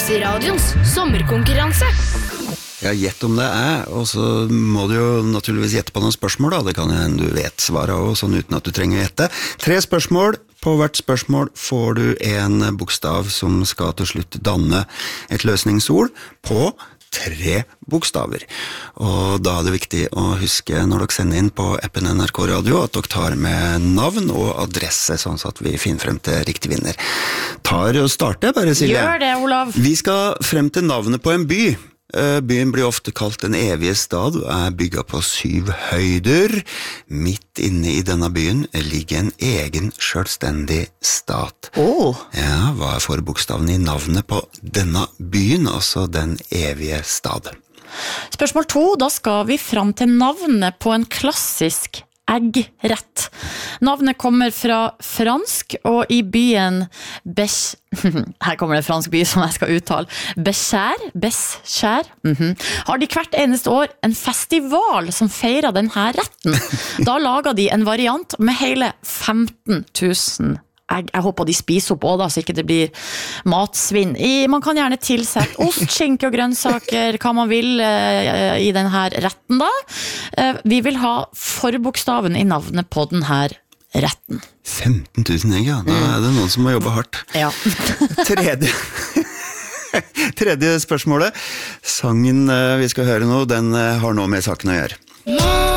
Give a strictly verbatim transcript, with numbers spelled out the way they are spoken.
Reiseradioens sommerkonkurranse. Ja, gjett om det er, og så må du jo naturligvis gjette på noen spørsmål da, det kan jo du vet svaret også, sånn uten at du trenger å gjette. Tre spørsmål, på hvert spørsmål får du en bokstav som skal til slutt danne et løsningsord på tre bokstaver. Og da er det viktig å huske når dere sender inn på appen N R K Radio at dere tar med navn og adresse, sånn at vi finner frem til riktig vinner. Tar og starter bare, Silje. Gjør det, Olav. Vi skal frem til navnet på en by. Byen blir ofte kalt den evige stad og er bygget på syv høyder. Midt inne i denne byen ligger en egen selvstendig stat. Oh. Ja, hva er forbokstaven i navnet på denne byen, altså den evige stad? Spørsmål to, da skal vi fram til navnet på en klassisk eggrett. Navnet kommer fra fransk, og i byen Bech... Her kommer det en fransk by som jeg skal uttale. Béchère, Béchère, mm-hmm. har de hvert eneste år en festival som feirer denne retten. Da lager de en variant med hele femten tusen egg. Jeg håper de spiser opp også da, så ikke det blir matsvinn. I, man kan gjerne tilsette ost, skinke og grønnsaker, hva man vil uh, i denne retten da. Uh, vi vil ha forbokstaven i navnet på denne retten. femten tusen egg, ja. Da er det noen som må jobbe hardt. Ja. Tredje... Tredje spørsmålet. Sangen vi skal høre nå, den har nå med saken å gjøre.